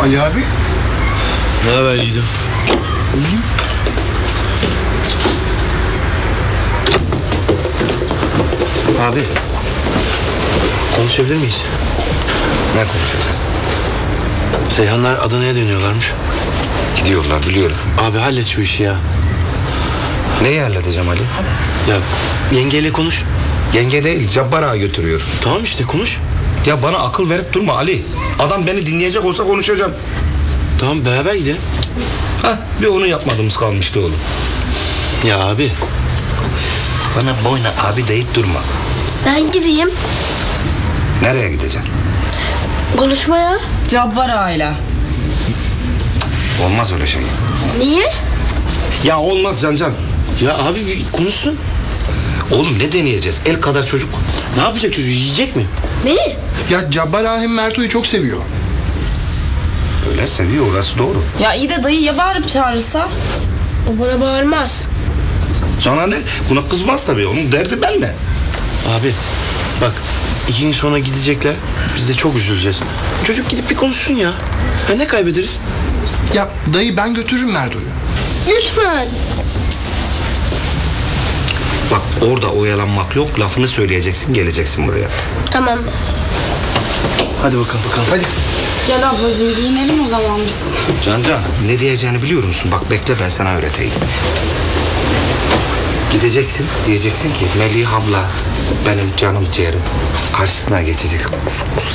Ali abi. Ne haber Yiğidim? İyiyim. Abi. Konuşabilir miyiz? Ne konuşacağız? Seyhanlar Adana'ya dönüyorlarmış. Gidiyorlar biliyorum. Abi hallet şu işi ya. Neyi halledeceğim Ali? Ya yengeyle konuş. Yenge değil, Cabbar Ağa götürüyor. Tamam işte konuş. Ya bana akıl verip durma Ali. Adam beni dinleyecek olsa konuşacağım. Tamam beraber gidelim. Hah, bir onu yapmadığımız kalmıştı oğlum. Ya abi. Bana boyuna abi deyip durma. Ben gideyim. Nereye gideceksin? Konuşmaya. Cabbar Ağa'yla. Olmaz öyle şey. Niye? Ya olmaz Cancan. Ya abi bir konuşsun. Oğlum ne deneyeceğiz? El kadar çocuk. Ne yapacak çocuğu, yiyecek mi? Beni? Ya Cabbar Ağa hem Merto'yu çok seviyor. Öyle seviyor, orası doğru. Ya iyi de dayı ya bağırıp çağırırsa? O bana bağırmaz. Sana ne? Buna kızmaz tabii. Onun derdi benle. Abi bak 2 gün sonra gidecekler. Biz de çok üzüleceğiz. Çocuk gidip bir konuşsun ya. Ha ne kaybederiz? Ya dayı ben götürürüm Merto'yu. Lütfen. Bak orada oyalanmak yok. Lafını söyleyeceksin, geleceksin buraya. Tamam. Hadi bakalım. Hadi. Gel ablacığım giyinelim o zaman biz. Cancan ne diyeceğini biliyor musun? Bak bekle ben sana öğreteyim. Gideceksin, diyeceksin ki Melih abla benim canım ciğerim. Karşısına geçeceksin.